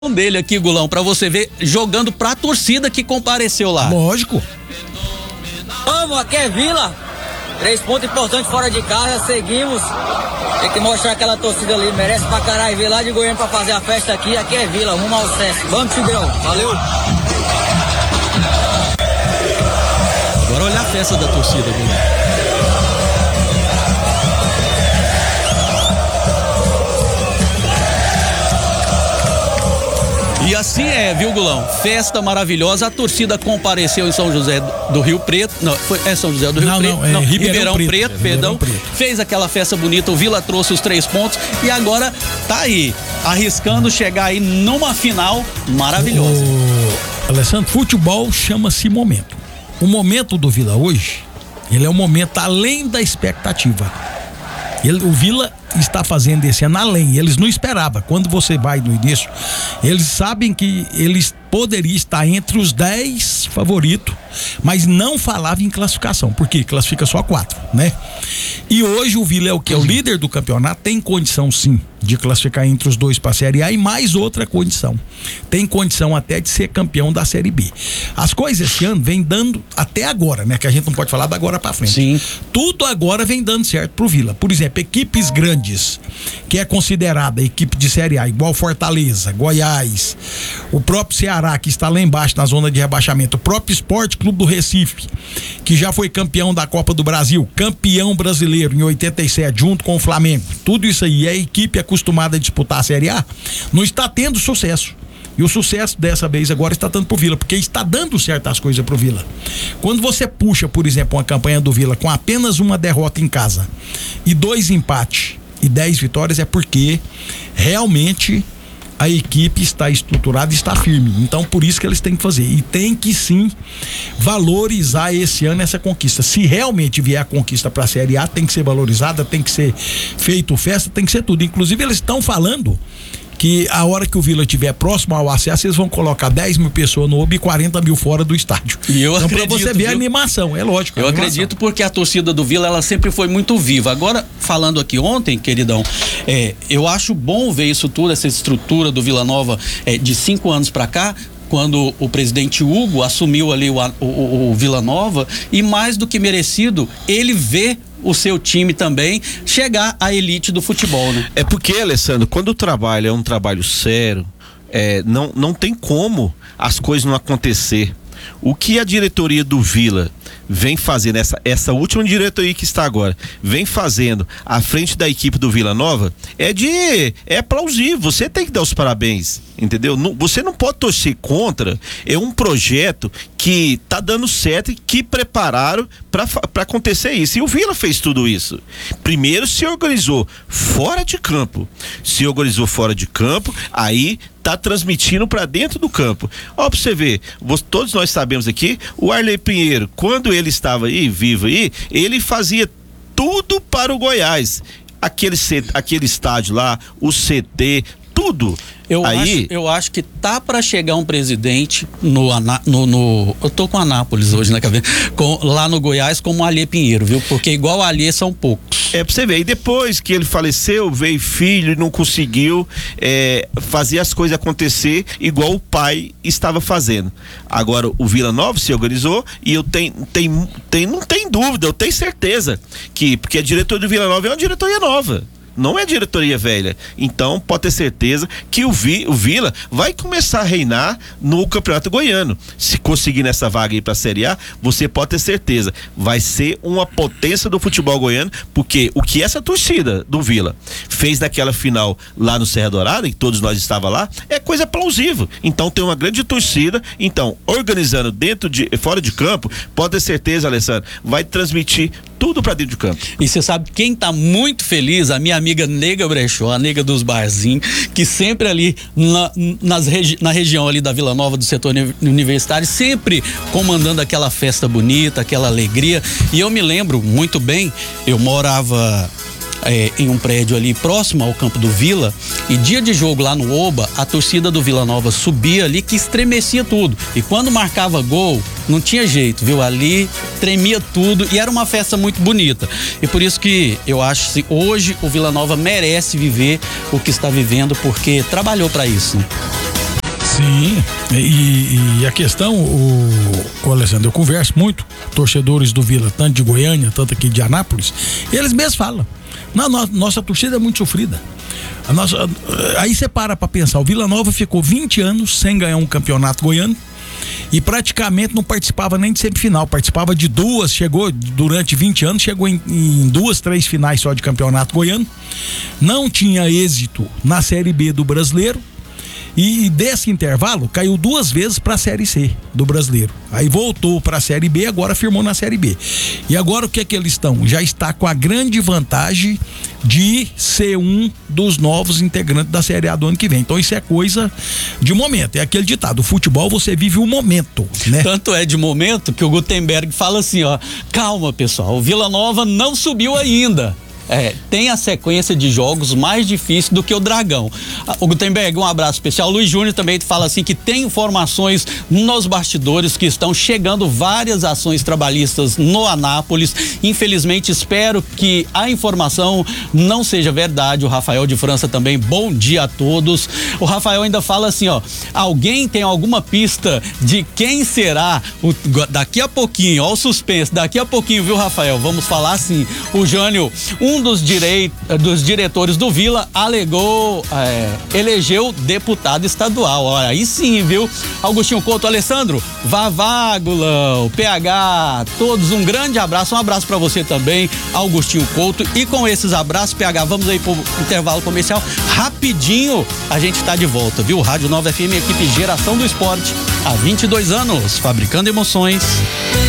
Dele aqui, Gulão, pra você ver, jogando pra torcida que compareceu lá. Lógico. Vamos, aqui é Vila. 3 pontos importantes fora de casa, seguimos. Tem que mostrar aquela torcida ali, merece pra caralho. Vir lá de Goiânia pra fazer a festa aqui é Vila, rumo ao sucesso. Vamos, Tigrão, valeu. Agora olha a festa da torcida, Gulão. E assim viu, Gulão? Festa maravilhosa. A torcida compareceu em São José do Rio Preto. Não, é São José do Rio Preto. Não, Ribeirão Preto, perdão. Fez aquela festa bonita. O Vila trouxe os 3 pontos e agora tá aí, arriscando chegar aí numa final maravilhosa. Alessandro, futebol chama-se momento. O momento do Vila hoje, ele é um momento além da expectativa. O Vila está fazendo esse ano além, eles não esperavam. Quando você vai no início, eles sabem que eles poderiam estar entre os 10 favoritos, mas não falava em classificação, porque classifica só 4, né? E hoje o Vila é o que? É o líder do campeonato, tem condição sim de classificar entre os 2 para a Série A e mais outra condição. Tem condição até de ser campeão da Série B. As coisas esse ano vem dando até agora, né? Que a gente não pode falar da agora para frente. Sim. Tudo agora vem dando certo pro Vila. Por exemplo, equipes grandes, que é considerada equipe de Série A, igual Fortaleza, Goiás, o próprio Ceará, que está lá embaixo na zona de rebaixamento, o próprio Sport Clube do Recife, que já foi campeão da Copa do Brasil, campeão brasileiro em 87, junto com o Flamengo. Tudo isso aí é equipe acostumada a disputar a Série A, não está tendo sucesso. E o sucesso dessa vez agora está dando pro Vila, porque está dando certas coisas pro Vila. Quando você puxa, por exemplo, uma campanha do Vila com apenas uma derrota em casa e 2 empates e 10 vitórias, é porque realmente a equipe está estruturada e está firme. Então, por isso que eles têm que fazer. E tem que sim valorizar esse ano essa conquista. Se realmente vier a conquista para a Série A, tem que ser valorizada, tem que ser feito festa, tem que ser tudo. Inclusive, eles estão falando que a hora que o Vila estiver próximo ao acesso, eles vão colocar 10 mil pessoas no OB e 40 mil fora do estádio. E eu então, acredito, pra você ver a animação, é lógico. Eu acredito porque a torcida do Vila, ela sempre foi muito viva. Agora, falando aqui ontem, queridão, eu acho bom ver isso tudo, essa estrutura do Vila Nova de 5 anos pra cá, quando o presidente Hugo assumiu ali o Vila Nova, e mais do que merecido, ele vê o seu time também chegar à elite do futebol, né? É porque, Alessandro, quando o trabalho é um trabalho sério, não tem como as coisas não acontecer. O que a diretoria do Vila vem fazendo, essa última diretoria que está agora, vem fazendo à frente da equipe do Vila Nova, é plausível, você tem que dar os parabéns, entendeu? Você não pode torcer contra, é um projeto que tá dando certo e que prepararam para acontecer isso, e o Vila fez tudo isso. Primeiro se organizou fora de campo, aí tá transmitindo para dentro do campo. Ó, pra você ver, todos nós sabemos aqui, o Arley Pinheiro, quando ele estava aí, vivo aí, ele fazia tudo para o Goiás. Aquele estádio lá, o CT, tudo. Eu acho que tá para chegar um presidente eu tô com Anápolis hoje na cabeça, lá no Goiás, como o Alê Pinheiro, viu? Porque igual o Alê são poucos. Pra você ver, e depois que ele faleceu, veio filho e não conseguiu fazer as coisas acontecer igual o pai estava fazendo. Agora o Vila Nova se organizou e não tem dúvida, eu tenho certeza porque a diretoria do Vila Nova é uma diretoria nova. Não é diretoria velha. Então pode ter certeza que o Vila vai começar a reinar no Campeonato Goiano. Se conseguir nessa vaga aí pra Série A, você pode ter certeza, vai ser uma potência do futebol goiano, porque o que essa torcida do Vila fez naquela final lá no Serra Dourada, e todos nós estávamos lá, é coisa plausível. Então tem uma grande torcida, então organizando fora de campo, pode ter certeza, Alessandro, vai transmitir tudo pra dentro de campo. E você sabe quem tá muito feliz? A minha amiga Nega Brechó, a nega dos barzinhos, que sempre ali na região ali da Vila Nova, do setor universitário, sempre comandando aquela festa bonita, aquela alegria. E eu me lembro muito bem, eu morava em um prédio ali próximo ao campo do Vila, e dia de jogo lá no Oba, a torcida do Vila Nova subia ali que estremecia tudo, e quando marcava gol, não tinha jeito, viu? Ali tremia tudo e era uma festa muito bonita, e por isso que eu acho que hoje o Vila Nova merece viver o que está vivendo, porque trabalhou para isso, né? Sim, e a questão, o Alessandro, eu converso muito, torcedores do Vila, tanto de Goiânia, tanto aqui de Anápolis, eles mesmos falam, nossa torcida é muito sofrida. Aí você para pra pensar, o Vila Nova ficou 20 anos sem ganhar um campeonato goiano e praticamente não participava nem de semifinal, participava de duas, chegou durante 20 anos, chegou em 2, 3 finais só de campeonato goiano, não tinha êxito na Série B do Brasileiro. E desse intervalo caiu 2 vezes para a Série C do Brasileiro. Aí voltou para a Série B, agora firmou na Série B. E agora o que é que eles estão? Já está com a grande vantagem de ser um dos novos integrantes da Série A do ano que vem. Então isso é coisa de momento. É aquele ditado: o futebol você vive o momento, né? Tanto é de momento que o Gutenberg fala assim, ó: calma, pessoal, o Vila Nova não subiu ainda. Tem a sequência de jogos mais difícil do que o Dragão. O Gutenberg, um abraço especial. O Luiz Júnior também fala assim que tem informações nos bastidores que estão chegando várias ações trabalhistas no Anápolis. Infelizmente, espero que a informação não seja verdade. O Rafael de França também, bom dia a todos. O Rafael ainda fala assim, ó: alguém tem alguma pista de quem será? Daqui a pouquinho, ó o suspense, daqui a pouquinho, viu, Rafael? Vamos falar assim. O Jânio, um dos diretores do Vila, elegeu deputado estadual. Olha, aí sim, viu? Augustinho Couto, Alessandro, Vavá, Gulão, PH, todos um grande abraço, um abraço pra você também, Augustinho Couto. E com esses abraços, PH, vamos aí pro intervalo comercial. Rapidinho, a gente tá de volta, viu? Rádio Nova FM, equipe Geração do Esporte, há 22 anos, fabricando emoções.